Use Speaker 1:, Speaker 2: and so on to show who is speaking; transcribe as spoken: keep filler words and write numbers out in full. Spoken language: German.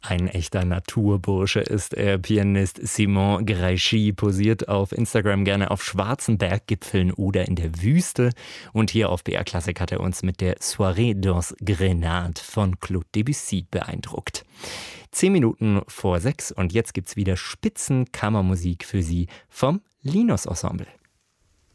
Speaker 1: Ein echter Naturbursche ist er. Pianist Simon Grechy posiert auf Instagram gerne auf schwarzen Berggipfeln oder in der Wüste. Und hier auf B R Klassik hat er uns mit der Soirée dans Grenade von Claude Debussy beeindruckt. Zehn Minuten vor sechs und jetzt gibt's wieder Spitzenkammermusik für Sie vom Linus Ensemble.